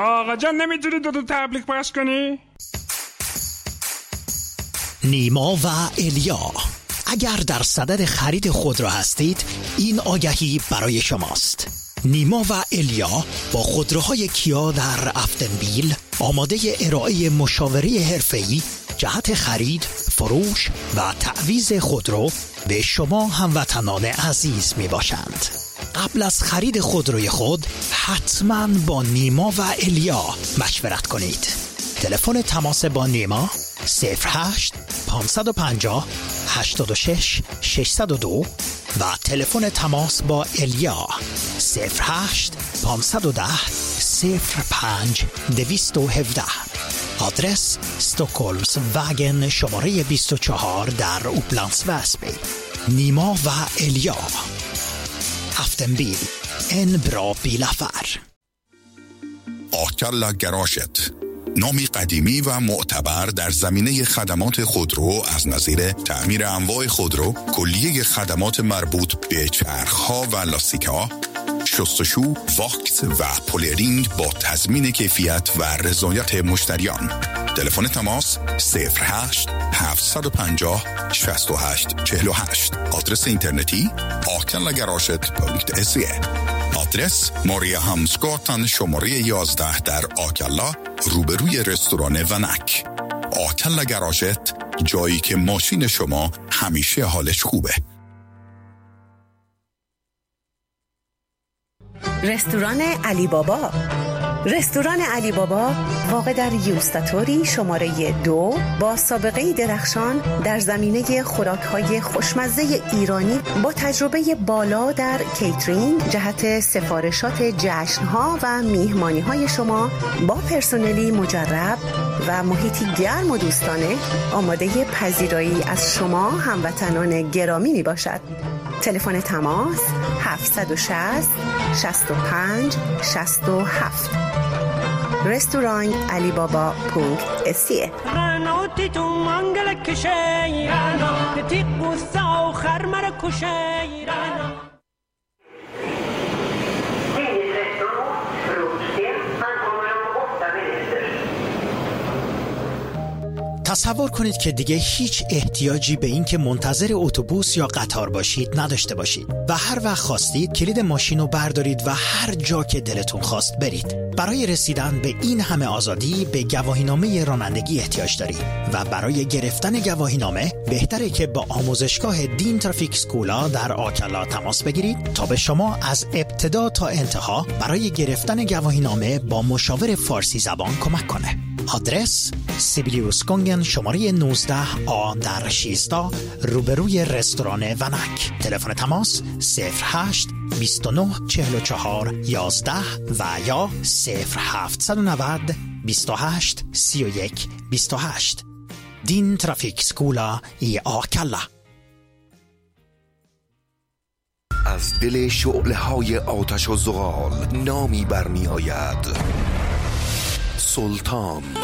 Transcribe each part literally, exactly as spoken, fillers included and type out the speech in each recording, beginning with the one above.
آقا جان نمیتونی دو تا تبلیغ پخش کنی؟ نیما و الیا، اگر در صدد خرید خودرو هستید این آگهی برای شماست. نیما و الیا با خودروهای کیا در افتنبیل آماده ارائه مشاوره حرفه‌ای جهت خرید، فروش و تعویض خودرو به شما هموطنان عزیز می باشند. قبل از خرید خودروی خود حتما با نیما و الیا مشورت کنید. تلفن تماس با نیما صفر هشت پانصد و پنجاه هشتاد و شش ششصد و دو و تلفن تماس با الیا صفر هشت پانصد و ده صفر پنج دویست و هفده. آدرس استکهلمز وگن شماره بیست و چهار در اوپلندس وسبی. نیما و الیا، افتنبیل، en bra bilaffär. آکلا گراشت، نامی قدیمی و معتبر در زمینه خدمات خودرو از نظیر تعمیر انواع خودرو، کلیه خدمات مربوط به چرخ‌ها و لاستیک‌ها، شستشو، واکس و پولرینگ با تضمین کیفیت و رضایت مشتریان. تلفن تماس صفر هشت هفتصد و پنجاه شصت و هشت چهل و هشت. آدرس اینترنتی آکلا گراشت پانت سی. آدرس ماریا همسگاتن شماره یازده در آکلا روبروی رستوران ونک. آکلا گراشت، جایی که ماشین شما همیشه حالش خوبه. رستوران علی بابا. رستوران علی بابا واقع در یوستاتوری شماره دو با سابقه درخشان در زمینه خوراک‌های خوشمزه ایرانی با تجربه بالا در کیترینگ جهت سفارشات جشن‌ها و میهمانی‌های شما با پرسنلی مجرب و محیطی گرم و دوستانه آماده پذیرایی از شما هموطنان گرامی می باشد. تلفن تماس هفتصد و شصت شصت و پنج شصت و هفت. رستوران علی بابا پونک اسیه. رنوتی تو منگل کشی رنو تیق بوسا و خرمر کشی رنو. تصور کنید که دیگه هیچ احتیاجی به این که منتظر اتوبوس یا قطار باشید نداشته باشید و هر وقت خواستید کلید ماشین رو بردارید و هر جا که دلتون خواست برید. برای رسیدن به این همه آزادی به گواهینامه رانندگی احتیاج دارید و برای گرفتن گواهینامه بهتره که با آموزشگاه دین ترافیک سکولا در آکلا تماس بگیرید تا به شما از ابتدا تا انتها برای گرفتن گواهینامه با مشاور فارسی زبان کمک کنه. آدرس سیبیلیوس گونگن شماره نوزده آ در شیستا روبروی رستوران ونک. تلفن تماس صفر هشت بیست و نه چهل و چهار یازده و یا صفر هفتصد و نود بیست و هشت سی و یک بیست و هشت. دین ترافیک سکولا ای آکلا. از دل شعله های آتش و زغال نامی برمی آید، سلطان.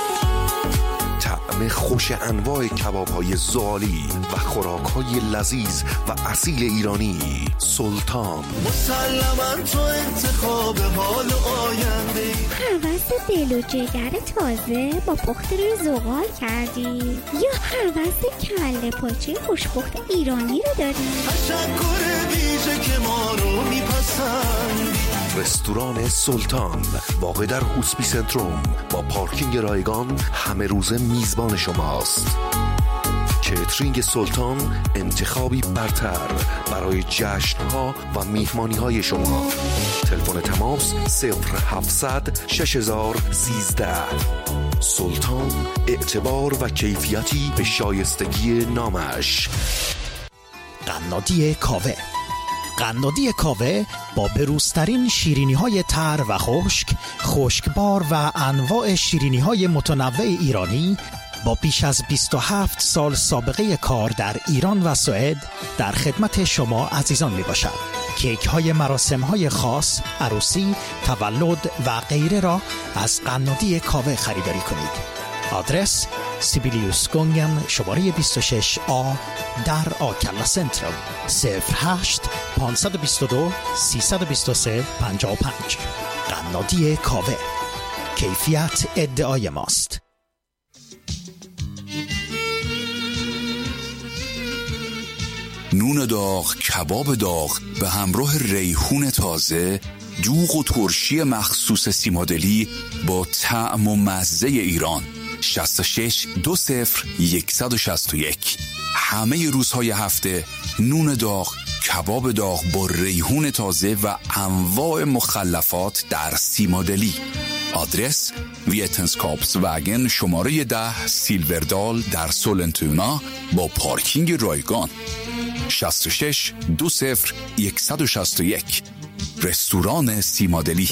طعم خوش انواع کباب‌های زغالی و خوراک‌های لذیذ و اصیل ایرانی. سلطان مسلماً تو انتخاب حال آینده. هوس دل و جگر تازه با پخت روی زغال کردی یا هوس کله پاچه خوشپخت ایرانی رو داری؟ تشکر ویژه که ما رو میپسندی. رستوران سلطان واقع در هوسبی سنتروم با پارکینگ رایگان همه روزه میزبان شماست. کیترینگ سلطان انتخابی برتر برای جشن‌ها و میهمانی‌های شما. تلفن تماس صفر هفتصد شش هزار سیزده. سلطان، اعتبار و کیفیتی به شایستگی نامش. قنادی کاوه. قنادی کاوه با بروزترین شیرینی‌های تر و خشک، خشکبار و انواع شیرینی‌های متنوع ایرانی با بیش از بیست و هفت سال سابقه کار در ایران و سوئد در خدمت شما عزیزان می باشد. کیک های مراسم های خاص، عروسی، تولد و غیره را از قنادی کاوه خریداری کنید. آدرس سیبیلیوس گونگن شماره بیست و شش آ در آکلا سنترال صفر هشت پانصد و بیست و دو سیصد و بیست و سه پنجاه و پنج. قنادی کاوه. کیفیت ادعای ماست. نون داغ، کباب داغ به همراه ریحون تازه، دوغ و ترشی مخصوص سیمادلی با طعم و مزه ایران. شصت و شش دو صفر صفر یک شش یک. همه روزهای هفته نون داغ، کباب داغ با ریحون تازه و انواع مخلفات در سیمادلی. آدرس ویتنسکاپس وگن شماره ده سیلوردال در سولنتونا با پارکینگ رایگان. شصت و شش دو صفر یک شش یک. رستوران سیمادلی.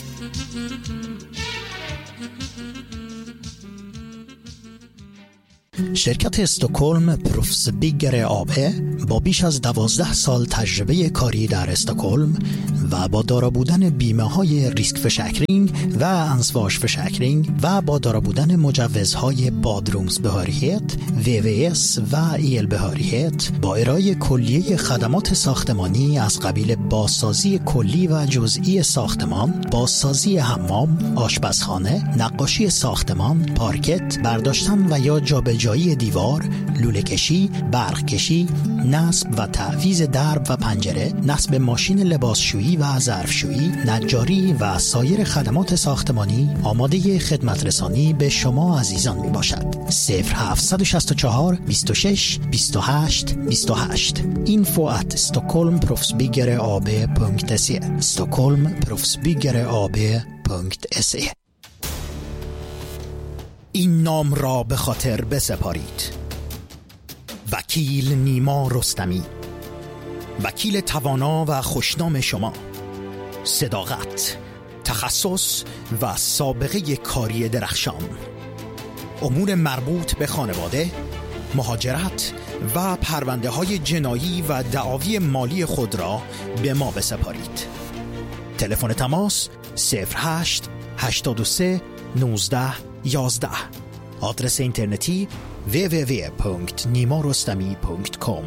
شرکت استکهلم پروفسبیگر آبه با بیش از دوازده سال تجربه کاری در استکهلم و با دارا بودن بیمه های ریسک فشکرینگ و انسواش فشکرینگ و با دارا بودن مجوزهای بادرومز بهاریت، وی وی اس و ایل بهاریت، با ارائه کلیه خدمات ساختمانی از قبیل بازسازی کلی و جزئی ساختمان، بازسازی حمام، آشپزخانه، نقاشی ساختمان، پارکت، برداشتن و یا جابجایی دیوار، لوله کشی، برق کشی، نصب و تعویض درب و پنجره، نصب ماشین لباسشویی و ظرفشویی، نجاری و سایر خدمات ساختمانی آماده خدمت رسانی به شما عزیزان می باشد. صفر هفت شش چهار بیست و شش بیست و هشت بیست و هشت. اینفو ات استکهلم پروفسبیگر آبه پونکت سی استکهلم پروفسبیگر آبه پونکت سی. این نام را به خاطر بسپارید: وکیل نیما رستمی، وکیل توانا و خوشنام شما. صداقت، تخصص و سابقه کاری درخشان. امور مربوط به خانواده، مهاجرت و پرونده های جنایی و دعاوی مالی خود را به ما بسپارید. تلفن تماس صفر هشت هشتاد و سه نوزده یازده. آدرس اینترنتی دبلیو دبلیو دبلیو دات نیما رستمی دات کام.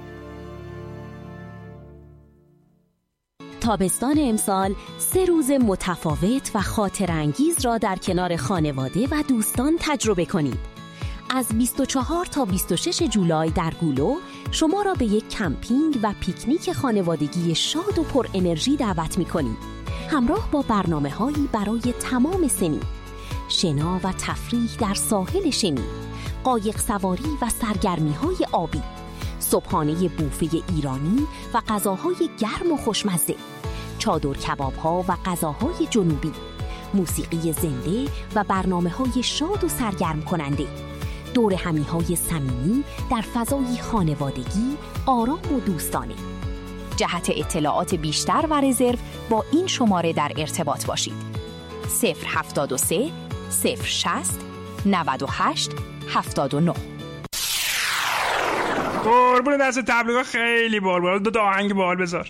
تابستان امسال سه روز متفاوت و خاطرانگیز را در کنار خانواده و دوستان تجربه کنید. از بیست و چهار تا بیست و شش جولای در گولو شما را به یک کمپینگ و پیکنیک خانوادگی شاد و پر انرژی دعوت می‌کنیم. همراه با برنامه‌هایی برای تمام سنین، شنا و تفریح در ساحل شنی، قایق سواری و سرگرمی‌های آبی، صبحانه بوفه ایرانی و غذاهای گرم و خوشمزه، چادر کباب‌ها و غذاهای جنوبی، موسیقی زنده و برنامه‌های شاد و سرگرم کننده، دور همی‌های صمیمی در فضای خانوادگی، آرام و دوستانه. جهت اطلاعات بیشتر و رزرو با این شماره در ارتباط باشید: صفر هفتاد و سه صفر شصت نود و هشت هفتاد و نه. قربون دست تبلیغات خیلی بال بال. دو تا آهنگ بال بذار.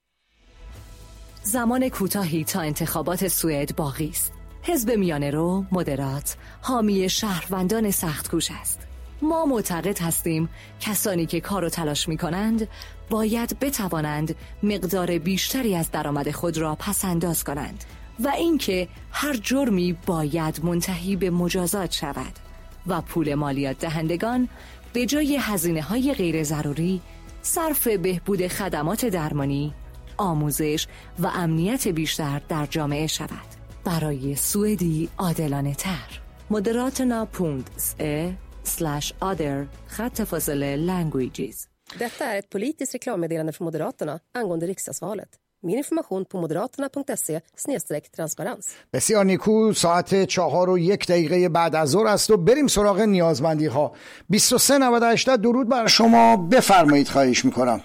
زمان کوتاهی تا انتخابات سوئد باقی است. حزب میانه رو مدرات حامی شهروندان سخت کوش است. ما معتقد هستیم کسانی که کار و تلاش می کنند باید بتوانند مقدار بیشتری از درآمد خود را پس انداز کنند و اینکه هر جرمی باید منتهی به مجازات شود و پول مالیات دهندگان به جای هزینه‌های غیر ضروری صرف بهبود خدمات درمانی، آموزش و امنیت بیشتر در جامعه شود. برای سوئدی عادلانه تر. Moderaterna punkt se slash other خط فاصله languages. Detta är ett politiskt reklammeddelande från Moderaterna angående riksdagsvalet. Mer information på moderaterna punkt se slash transparens. بسیار نیکو. ساعت چهار و یک دقیقه بعد از ظهر است و بریم سراغ نیازمندی ها. بیست و سه نود و هشت. درود بر شما. بفرمایید. خواهش میکنم.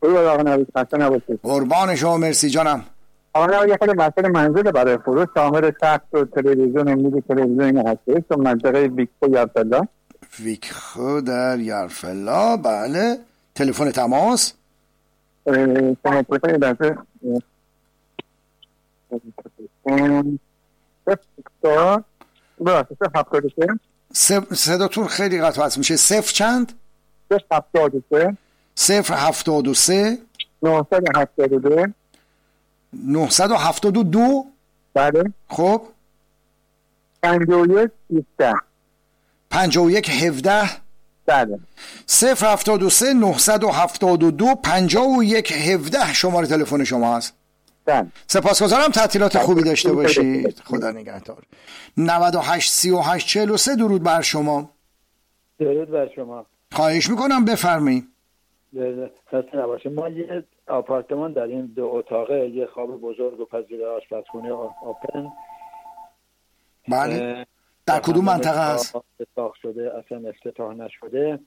قربان شما. مرسی جانم. آقا یه خود وسیله منزل برای فروش شامل تخت و تلویزیون امید تلویزیون هسته تو منطقه ویکخو یارفلا. ویکخو در یارفلا. بله. تلفن تماس تلفن دسته صداتون خیلی قطع میشه. صفر چند؟ صفر هفتاد و سه صفر هفتاد و سه نهصد و هفتاد و دو نهصد و هفتاد و دو. بله. خب پنجاه و یک سیزده پنجاه و یک هفده بله. صفر هفتاد و سه نهصد و هفتاد و دو پنجاه و یک هفده شماره تلفن شما هست. بله. سپاسگزارم، تعطیلات خوبی داشته باشید. خدا نگهدار. نود و هشت سی و هشت چهل و سه درود بر شما. درود بر شما. خواهش میکنم بفرمایید. خسته نباشید. ما یه آپارتمان داریم، دو اتاقه، یه خواب بزرگ و پذیره، آشپزخونه آپن. بله. در کدوم منطقه هست؟ افتتاح شده، اصلا افتتاح نشده.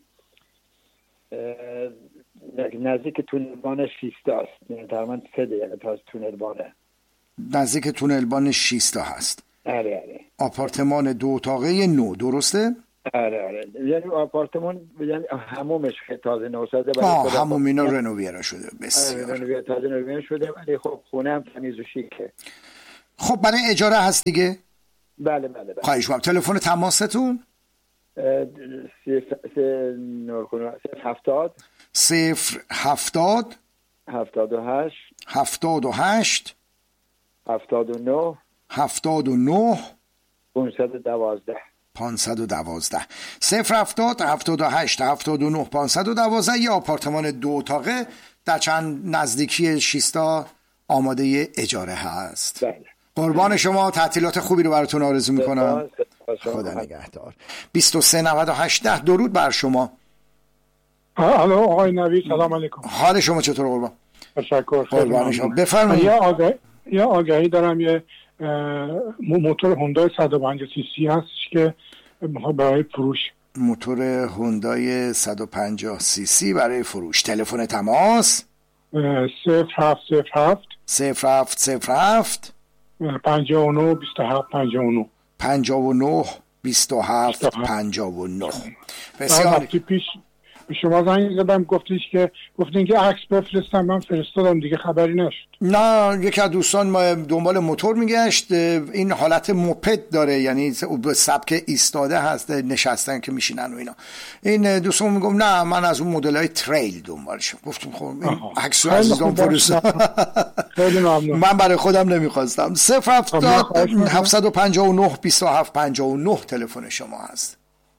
نزدیک تونلبان شیستا است. یعنی تقریبا سه دقیقه تا از تونلبانه. نزدیک تونلبان شیستا هست. آره آره. آپارتمان دو اتاقه نو، درسته؟ آره آره. یعنی آپارتمان یعنی همومش تازه نو ساده. آه هموم اینا رنوویره شده. بسیار. رنوویره تازه رنوویره شده، ولی خب خونه هم تمیز و شیکه. خب برای اجاره هست دیگه؟ بله بله بله. خواهش می‌کنم. تلفن تماستون؟ صفر هفتاد صفر هفتاد هفتاد و هشت هفتاد و هشت هفتاد و نه هفتاد و نه پانصد و دوازده پانصد و دوازده صفر هفتاد هفتاد و هشت هفتاد و نه پانصد و دوازده. یه آپارتمان دو اتاقه در چند نزدیکی شیستا آماده اجاره هست. بله. قربان شما، تعطیلات خوبی رو براتون آرزو میکنم. خدا نگهدار. بیست و سه نود و هشت ده درود بر شما. الو آقای نوید، سلام علیکم. حال شما چطور قربان؟ تشکر. قربان شما. بفرمایید. یه آگاهی یه آگهی دارم. یه موتور هوندای صد و پنجاه سی سی هست که برای فروش. موتور هوندای صد و پنجاه سی سی برای فروش. تلفن تماس صفر هفت صفر هفت صفر هفت صفر هفت پنجاه و نه بیست و هفت پنجاه و نه پنجاه و نه بیست و هفت پنجاه و نه. بسیار. پیش به شما زنگ زدم، گفتیش که گفتین که عکس بفرستم، من فرستادم دیگه خبری نشد. نه، یکی از دوستان ما دنبال موتور میگشت. این حالت موپد داره، یعنی به سبک ایستاده هست، نشستن که میشینن و اینا. این دوستان میگم نه من از اون مدل‌های تریل دنبالشم. گفتم خب این عکس رو عزیزان فرستادم. خیلی ممنون. من برای خودم نمیخواستم. صفر هفتاد هفتصد و پنجاه و نه بیست و هفت پنجاه و نه تلفن شما هست.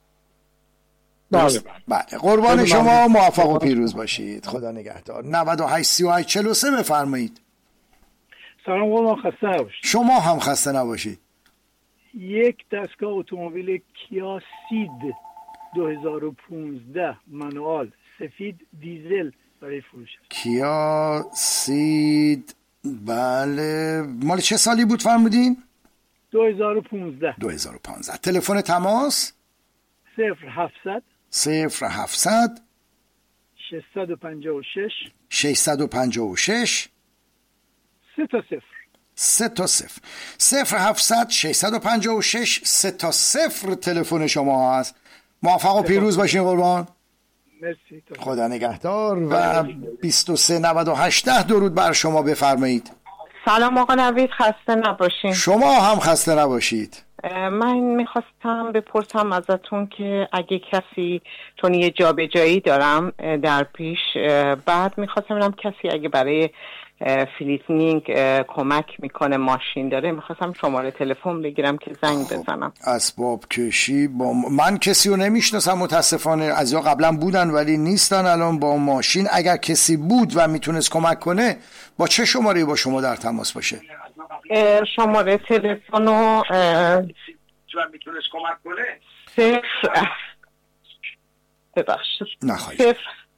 بله بله. قربان شما، موفق و پیروز باشید. خدا نگهدار. نود و هشت سی و هشت چهل و سه بفرمایید. سلام قربان، خسته نباشید. شما هم خسته نباشید. یک دستگاه اتومبیل کیا سید دو هزار و پانزده مانوال سفید دیزل برای فروش است. کیا سید، بله. مال چه سالی بود فرمودین؟ دو هزار و پانزده. دو هزار و پانزده. تلفن تماس صفر هفتصد صفر هفتصد ششصد و پنجاه و شش ششصد و پنجاه و شش سه تا صفر سه تا صفر صفر هفتصد ششصد و پنجاه و شش سه تا صفر تلفن شما هست. موفق و پیروز باشین قربان. مرسی. خدا نگهدار. و بیست و سه نود و هشت درود بر شما، بفرمایید. سلام آقا نوید، خسته نباشین. شما هم خسته نباشید. من میخواستم بپرسم ازتون که اگه کسی، چون یه جابجایی دارم در پیش، بعد میخواستم ببینم کسی اگه برای فلیتنینگ کمک میکنه، ماشین داره، میخواستم شماره تلفن بگیرم که زنگ بزنم. اسباب کشی با م... من کسی رو نمیشناسم متاسفانه. از یا قبلا بودن ولی نیستن الان. با ماشین اگر کسی بود و میتونست کمک کنه، با چه شماره با شما در تماس باشه؟ شماره تلفن رو میتونست کمک کنه صفر ببخشید نخواهید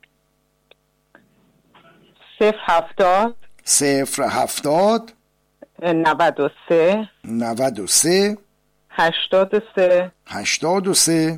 صفر هفتاد صفر هفتاد نود و سه نود و سه هشتاد و سه هشتاد و سه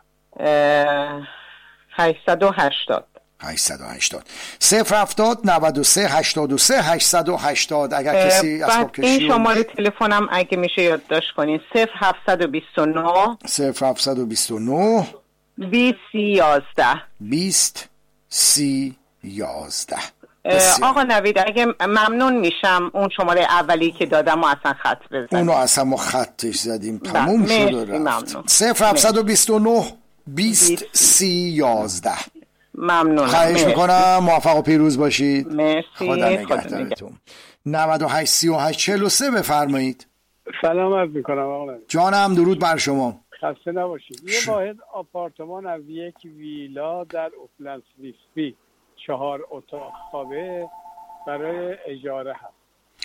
هشتصد و هشتاد هشتصد و هشتاد صفر هفتاد نود و سه هشتاد و سه هشتصد و هشتاد. اگر کسی اسباب کشی این شماره تلفنم اگه میشه یادداشت کنین صفر هفتصد و بیست و نه صفر هفتصد و بیست و نه بیست سی یازده بیست سی یازده. آقا نوید اگه ممنون میشم اون شماره اولی که دادم و اصلا خط بزنیم. اونو اصلا ما خطش زدیم تموم شد و رفت. صفر هفتصد و بیست و نه بیست سی یازده. ممنونم. خواهش میکنم. موفق و پیروز باشید. مرسی. خدا نگهدارتون. نود و هشت سی و هشت چهل و سه بفرمایید. سلام عرض میکنم آقا. جانم درود بر شما. خسته نباشید. یه واحد آپارتمان از یک ویلا در اوپلنس ویسبی چهار اتاق خوابه برای اجاره هست.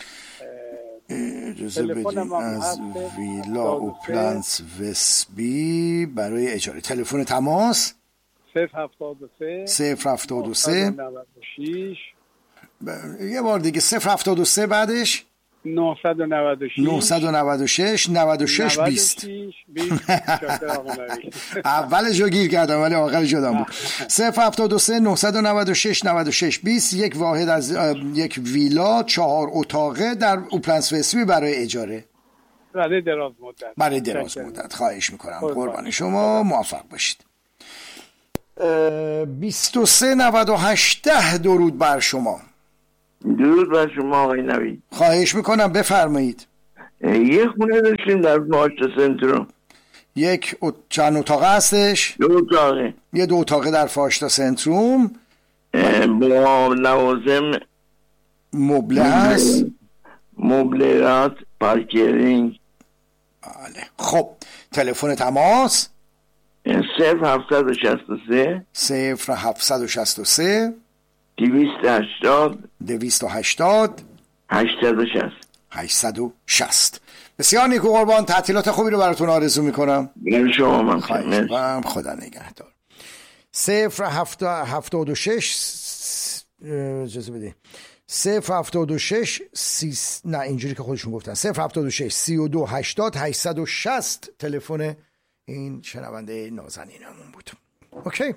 اجازه بدین از ویلا اوپلنس ویسبی برای اجاره. تلفن تماس صفر هفتاد و سه صفر هفتاد و سه نود و شش. یه بار دیگه صفر هفتاد و سه بعدش نهصد و نود و شش نهصد و نود و شش نود و شش بیست. اولش رو گیر کردم ولی آخرش یادم بود. صفر هفتاد و سه نهصد و نود و شش نود و شش بیست. یک واحد از یک ویلا چهار اتاقه در اوپلنس ویسبی برای اجاره برای دراز مدت. برای دراز مدت. خواهش میکنم. قربان شما. موفق باشید. بیست و سه نود و هشت درود بر شما. درود بر شما آقای نوید. خواهش میکنم بفرمایید. یه خونه داشتیم در فاشتا سنتروم. یک ات... چند اتاقه هستش؟ دو اتاقه. یه دو اتاقه در فاشتا سنتروم با لوازم مبله هست، مبلرات، پارکینگ. بله. خب تلفن تماس صفر هفتصد و شصت و سه صفر هفتصد و شصت و سه دویست و هشتاد دویست و هشتاد هشتصد و شصت هشتصد و شصت. بسیار نیکو قربان. تعطیلات خوبی رو براتون آرزو میکنم. برای شما من خواهشم. خدا نگهدار. صفر هفتاد و شش اجازه بده صفر هفتاد و شش سی... نه اینجوری که خودشون گفتن صفر هفتاد و شش سی و دو هشتاد هشتصد و شصت تلفن این شنونده نازنینمون بود. اوکی،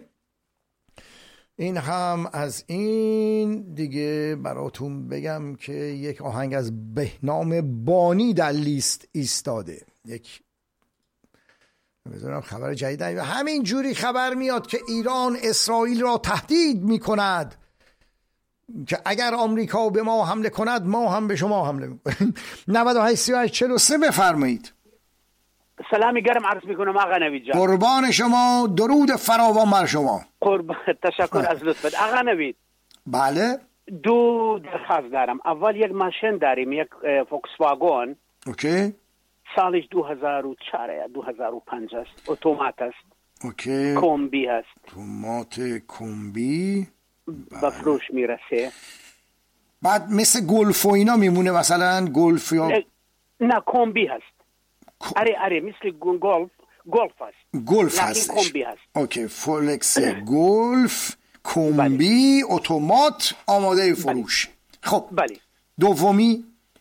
این هم از این. دیگه براتون بگم که یک آهنگ از بهنام بانی در لیست ایستاده. یک بدونم خبر جدید همین جوری خبر میاد که ایران اسرائیل را تهدید میکند که اگر آمریکا به ما حمله کند ما هم به شما حمله میکنیم. نود و هشت سی و هشت چهل و سه بفرمایید. سلامی گرم عرض میکنم آقا نوید جان. قربان شما. درود فراوان بر شما. قربان تشکر از لطفت آقا نوید. بله. دو درخواست دارم. اول یک ماشین داریم، یک فوکس واگن. اوکی. سالش دو هزار و چهار یا دو هزار و پنج است. اتومات است. اوکی. کمبی هست. اتومات کمبی. به فروش میرسه. بعد مثل گلف و اینا میمونه مثلا گلف یا نه کمبی هست. اره اره مثل گلف گلف هست. گلف هست. کمبی هست. اوکی. فولکس گلف کمبی اتومات آماده فروش. خب بله. دومی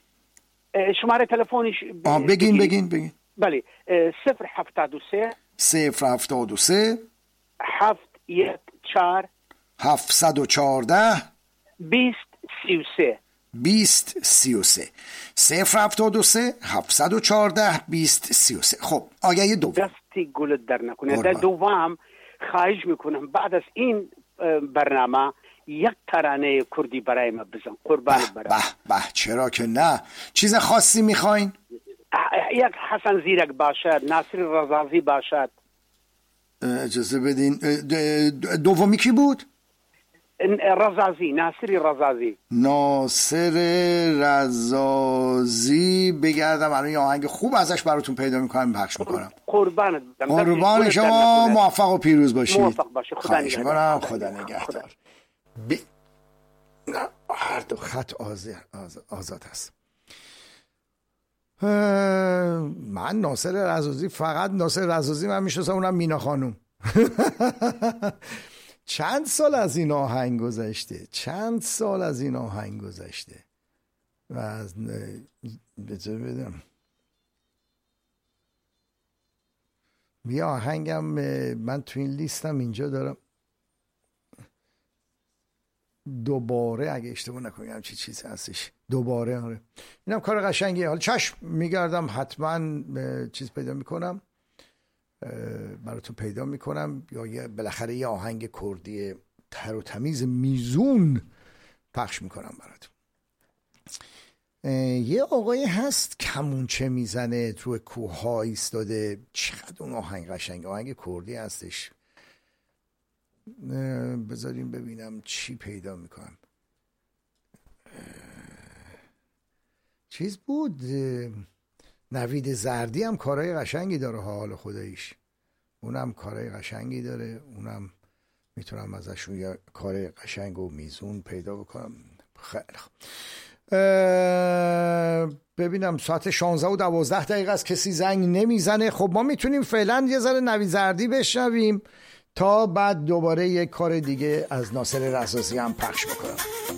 شماره تلفنش آه بگین بگین بگین. بله. صفر هفتاد و سه صفر هفتاد و سه هفت یک چهار هفتصد و چهارده بیست سی و سه بیست سی و سه صفر هفتاد و سه هفتصد و چهارده بیست سی و سه. خب آگهی دوم. دستی گلت در نکنه. در دوم خواهش میکنم بعد از این برنامه یک ترانه کردی برای ما بزن. قربان برای به به چرا که نه. چیز خاصی میخواین؟ یک حسن زیرک باشد، ناصر رزازی باشد. اجازه بدین. دومی کی بود؟ رزازی. ناصر رزازی. ناصر رزازی. بگردم الان یه آهنگ خوب ازش براتون پیدا میکنم پخش میکنم. قربانت بدم. قربان شما. موفق و پیروز باشید. موفق باشید. خدا نگهدار. خدا نگهدار. بی... هر دو خط آز... آز... آزاد هست. من ناصر رزازی، فقط ناصر رزازی من میشناسم، اونم مینا خانوم. چند سال از این آهنگ گذشته چند سال از این آهنگ گذشته و از بذار بدم یه آهنگم من تو این لیستم اینجا دارم. دوباره اگه اشتباه نکنم چی چیز هستش. دوباره. آره اینم کار قشنگیه. حالا چشم میگردم حتما چیز پیدا میکنم براتون پیدا میکنم یا یه بالاخره یه آهنگ کردی تر و تمیز میزون پخش میکنم براتون. یه آقای هست کمونچه میزنه تو کوه ها ایستاده. چقدر اون آهنگ قشنگ. آهنگ کردی هستش. بذاریم ببینم چی پیدا میکنم. چیز بود نوید زردی هم کارهای قشنگی داره، حال خداییش اونم کارهای قشنگی داره، اونم میتونم ازشون یه کار قشنگ و میزون پیدا بکنم. خیلی خوب، ببینم ساعت شانزده و دوازده دقیقه است، کسی زنگ نمیزنه. خب ما میتونیم فعلا یه ذره نوید زردی بشنویم تا بعد دوباره یک کار دیگه از ناصر رزازی هم پخش بکنم.